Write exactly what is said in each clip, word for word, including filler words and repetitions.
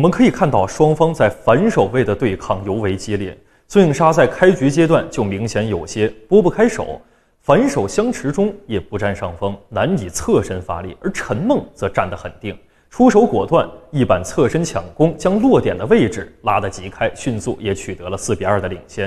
们可以看到双方在反手位的对抗尤为激烈。孙颖莎在开局阶段就明显有些拨不开手，反手相持中也不占上风，难以侧身发力，而陈梦则站得很定，出手果断，一板侧身抢攻，将落点的位置拉得极开，迅速也取得了四比二的领先。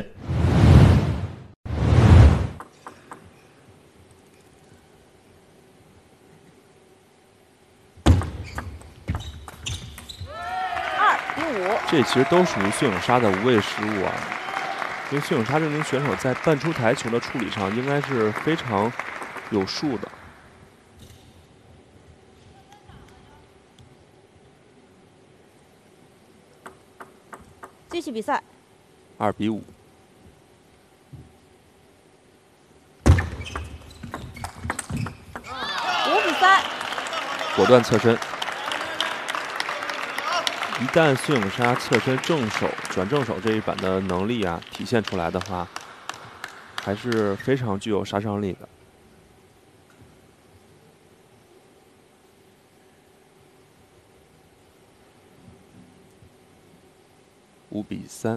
二比五， 这其实都属于孙颖莎的无谓失误啊。因为孙颖莎这名选手在半出台球的处理上应该是非常有数的。 继续比赛。 二比五。 五比三。 果断侧身。一旦孙颖莎侧身正手转正手这一板的能力啊体现出来的话，还是非常具有杀伤力的。五比三。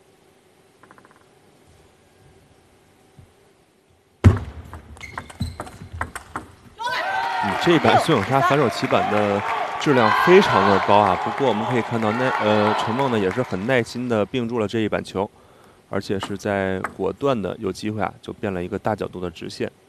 嗯，这一板孙颖莎反手起板的质量非常的高啊！不过我们可以看到耐呃陈梦呢也是很耐心的并住了这一板球，而且是在果断的有机会啊就变了一个大角度的直线。